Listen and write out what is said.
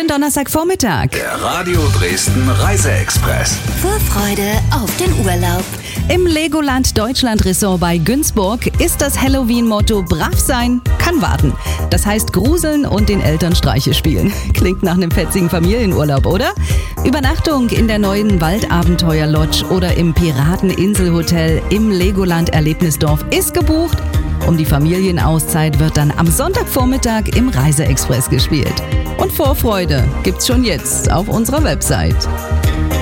Donnerstagvormittag. Der Radio Dresden Reiseexpress. Vorfreude auf den Urlaub. Im Legoland Deutschland Resort bei Günzburg ist das Halloween-Motto brav sein, kann warten. Das heißt gruseln und den Eltern Streiche spielen. Klingt nach einem fetzigen Familienurlaub, oder? Übernachtung in der neuen Waldabenteuer-Lodge oder im Pirateninselhotel im Legoland Erlebnisdorf ist gebucht. Und die Familienauszeit wird dann am Sonntagvormittag im Reiseexpress gespielt. Und Vorfreude gibt's schon jetzt auf unserer Website.